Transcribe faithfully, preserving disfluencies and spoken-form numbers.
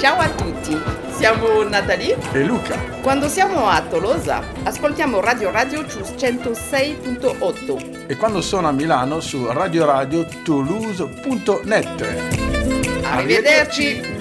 Ciao a tutti, siamo Natalie e Luca. Quando siamo a Tolosa ascoltiamo Radio Radio su centosei virgola otto e quando sono a Milano su radio radio toulouse punto net. Arrivederci!